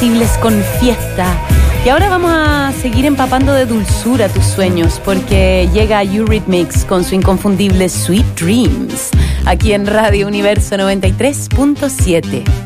con fiesta. Y ahora vamos a seguir empapando de dulzura tus sueños, porque llega Eurythmics con su inconfundible Sweet Dreams, aquí en Radio Universo 93.7.